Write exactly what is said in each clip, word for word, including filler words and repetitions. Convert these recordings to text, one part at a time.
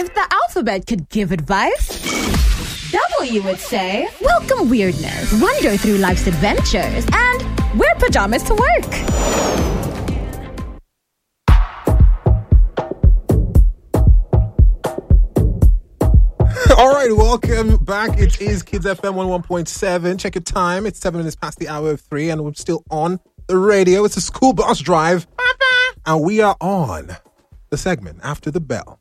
If the alphabet could give advice, W would say, welcome weirdness, wander through life's adventures, and wear pajamas to work. All right, welcome back. It is Kids F M one oh one point seven. Check your time. It's seven minutes past the hour of three, and we're still on the radio. It's a school bus drive, and we are on the segment after the bell.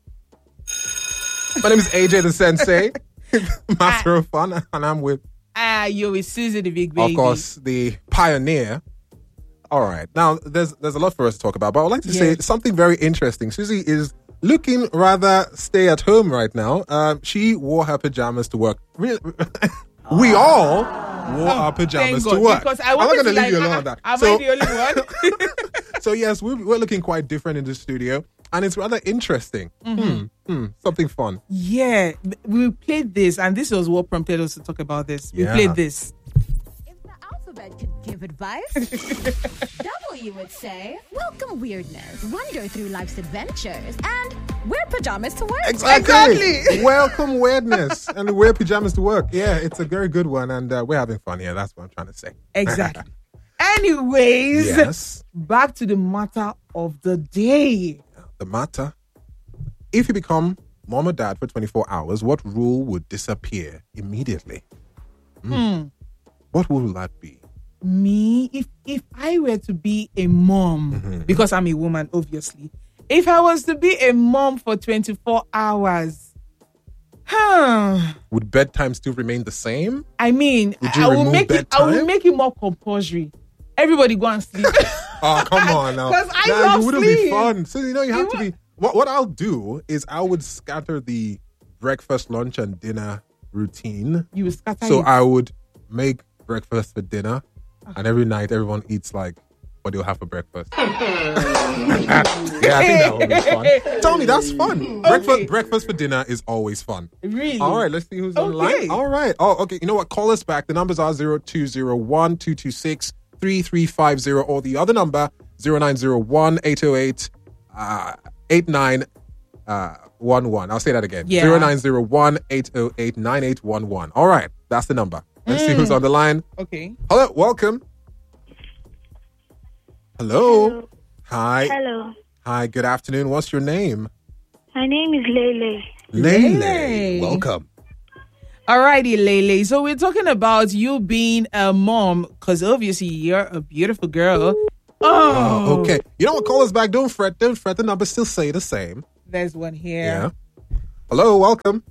My name is A J the Sensei, Master of Fun, and I'm with... Ah, uh, you're with Susie the Big Baby. Of course, the pioneer. All right. Now, there's there's a lot for us to talk about, but I would like to yes. say something very interesting. Susie is looking rather stay at home right now. Um, she wore her pajamas to work. Really, we all wore oh, our pajamas to work. Because I I'm not going to like, leave you alone on that. Am so, I the only one? So, yes, we're, we're looking quite different in the studio. And it's rather interesting. Mm-hmm. Hmm, hmm, something fun. Yeah. We played this, and this was what prompted us to talk about this. We yeah. played this. If the alphabet could give advice, W would say, welcome weirdness, wander through life's adventures, and wear pajamas to work. Exactly. exactly. Welcome weirdness and wear pajamas to work. Yeah, it's a very good one, and uh, we're having fun here. That's what I'm trying to say. Exactly. Anyways, yes. back to the matter of the day. The matter. If you become mom or dad for twenty-four hours, what rule would disappear immediately? Mm. Hmm. What will that be? Me, if if I were to be a mom, mm-hmm. because I'm a woman, obviously. If I was to be a mom for twenty-four hours, huh? Would bedtime still remain the same? I mean, would you I will remove make bedtime? it. I will make it more compulsory. Everybody go and sleep. Oh, come on now. Because I nah, love it wouldn't sleep. be fun. So, you know, you have it to would... be... What, what I'll do is I would scatter the breakfast, lunch, and dinner routine. You would scatter So it. I would make breakfast for dinner, and every night everyone eats like what they'll have for breakfast. Yeah, I think that would be fun. Tell me, that's fun. Okay. Breakfast, breakfast for dinner is always fun. Really? All right, let's see who's okay. online. All right. Oh, okay. You know what? Call us back. The numbers are zero two zero one, two two six, three three five zero, or the other number zero nine zero one, eight zero eight, eight nine one one. I'll say that again. Yeah. zero nine zero one, eight zero eight, nine eight one one. All right. That's the number. Let's mm. see who's on the line. Okay. Hello. Welcome. Hello. Hello. Hi. Hello. Hi. Good afternoon. What's your name? My name is Lele. Lele. Lele. Welcome. Alrighty, Lele. So we're talking about you being a mom, because obviously you're a beautiful girl. Oh. oh, okay. You know what? Call us back. Don't fret. Don't fret. The numbers still say the same. There's one here. Yeah. Hello. Welcome.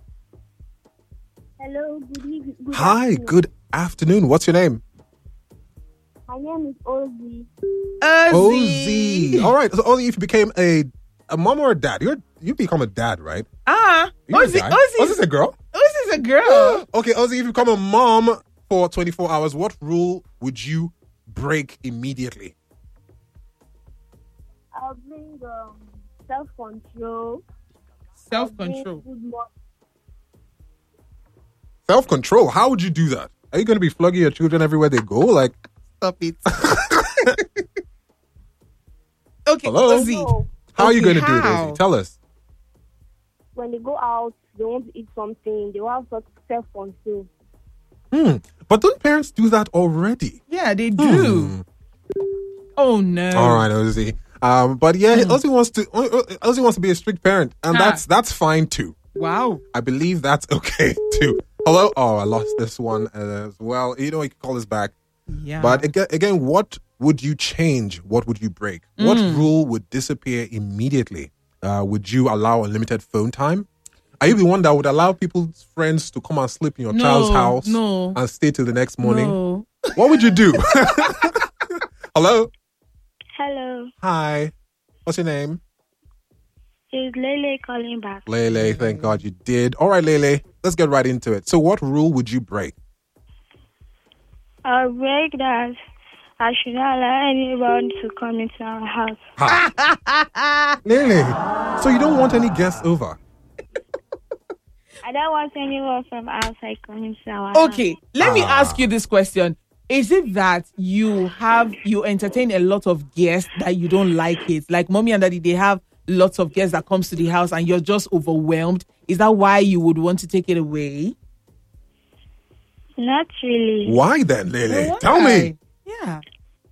Hello. Good evening. Good Hi. afternoon. Good afternoon. What's your name? My name is Ozzy. Ozzy. Ozzy. All right. So, Ozzy, if you became a a mom or a dad, you're you become a dad, right? Ah. You're Ozzy. a dad. Ozzy. Ozzy's a girl. Ozzy's a girl. Okay, Ozzy, if you become a mom for twenty-four hours, what rule would you break immediately? I'll bring um, self-control. Self-control. Self-control? How would you do that? Are you going to be flogging your children everywhere they go? Like, stop it. Okay, hello? Ozzy. No. How okay, are you going to do it, how? Ozzy? Tell us. When they go out, they want to eat something. They will have self-control. Hmm. But don't parents do that already? Yeah, they do. Hmm. Oh, no. All right, Ozzy. Um, but yeah, mm. Ozzy wants to Ozzy wants to be a strict parent, and huh. that's that's fine too. Wow. I believe that's okay too. Hello? Oh, I lost this one as well. You know, you can call us back. Yeah. But again, again, what would you change? What would you break? Mm. What rule would disappear immediately? Uh, would you allow unlimited phone time? Are you the one that would allow people's friends to come and sleep in your no, child's house no. and stay till the next morning? No. What would you do? Hello? Hello. Hi. What's your name? It's Lele calling back. Lele, thank God you did. All right, Lele, let's get right into it. So what rule would you break? I'll break that I should not allow anyone to come into our house. Ha. Lele, so you don't want any guests over? I don't want anyone from outside coming to our house. Okay, let ah. me ask you this question. Is it that you have, you entertain a lot of guests that you don't like it? Like mommy and daddy, they have lots of guests that comes to the house and you're just overwhelmed? Is that why you would want to take it away? Not really. Why then, Lele? Why? Tell me. Yeah.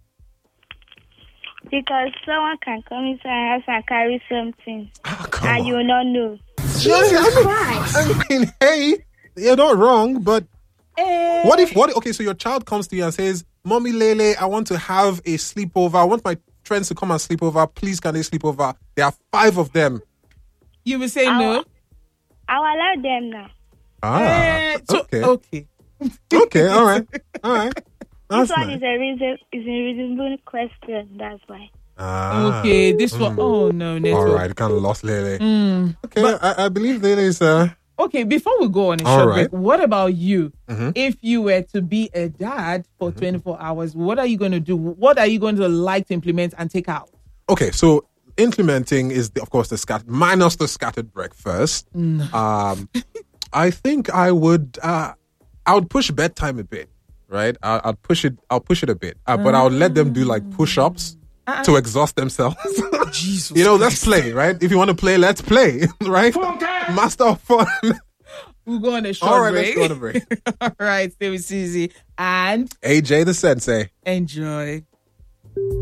Because someone can come into our house and carry something. Oh, come and on. you will not know. Jesus Christ. I mean, hey, you're not wrong, but Eh. what if, what, okay, so your child comes to you and says, Mommy Lele, I want to have a sleepover. I want my friends to come and sleep over. Please, can they sleep over? There are five of them. You will say I'll, no? I'll allow them now. Ah, Eh, so- okay. Okay. Okay, all right. All right. That's This one nice. is a reason is a reasonable question. That's why. Ah, Okay, this one. Oh, no, all network. right, kind of lost Lele. Mm. Okay, I, I believe Lele is, uh, Okay, before we go on a All short right. break, what about you? Mhm. If you were to be a dad for twenty-four hours, what are you going to do? What are you going to like to implement and take out? okay, so implementing is, the, of course, the scat minus the scattered breakfast. Um, I think I would, uh, I would push bedtime a bit, right? I, I'd push it, I'll push it a bit, uh, but I'll let them do like push-ups to exhaust themselves. Jesus. You know, let's play, right? If you want to play, let's play, right? Master of fun. We'll go on a short All right, break. let's go on a break. All right, stay with Susie and A J the Sensei. enjoy.